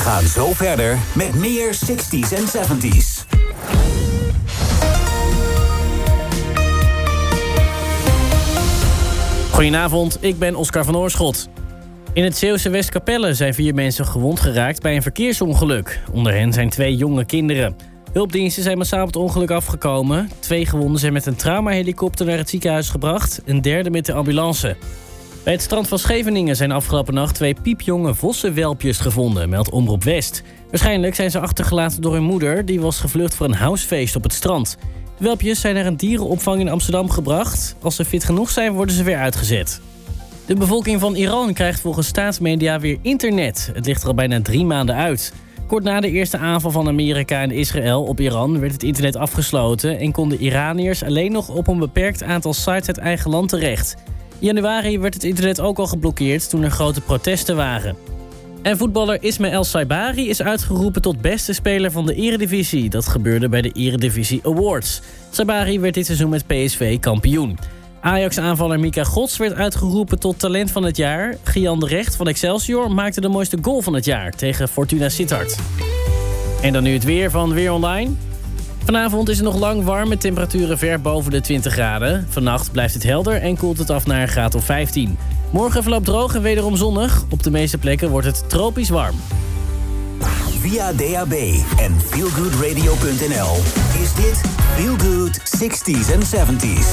gaan zo verder met meer 60s en 70s. Goedenavond, ik ben Oscar van Oorschot. In het Zeeuwse Westkapelle zijn 4 mensen gewond geraakt bij een verkeersongeluk. Onder hen zijn 2 jonge kinderen. Hulpdiensten zijn massaal op het ongeluk afgekomen. 2 gewonden zijn met een traumahelikopter naar het ziekenhuis gebracht. Een derde met de ambulance. Bij het strand van Scheveningen zijn afgelopen nacht 2 piepjonge vossenwelpjes gevonden, meldt Omroep West. Waarschijnlijk zijn ze achtergelaten door hun moeder, die was gevlucht voor een housefeest op het strand. De welpjes zijn naar een dierenopvang in Amsterdam gebracht. Als ze fit genoeg zijn, worden ze weer uitgezet. De bevolking van Iran krijgt volgens staatsmedia weer internet. Het ligt er al bijna 3 maanden uit. Kort na de eerste aanval van Amerika en Israël op Iran werd het internet afgesloten en konden Iraniërs alleen nog op een beperkt aantal sites uit eigen land terecht. In januari werd het internet ook al geblokkeerd toen er grote protesten waren. En voetballer Ismaël Saibari is uitgeroepen tot beste speler van de Eredivisie. Dat gebeurde bij de Eredivisie Awards. Saibari werd dit seizoen met PSV kampioen. Ajax-aanvaller Mika Gods werd uitgeroepen tot talent van het jaar. Gian de Recht van Excelsior maakte de mooiste goal van het jaar tegen Fortuna Sittard. En dan nu het weer van Weer Online. Vanavond is het nog lang warm met temperaturen ver boven de 20 graden. Vannacht blijft het helder en koelt het af naar een graad of 15. Morgen verloopt droog en wederom zonnig. Op de meeste plekken wordt het tropisch warm. Via DAB en feelgoodradio.nl is dit Feel Good 60s en 70s.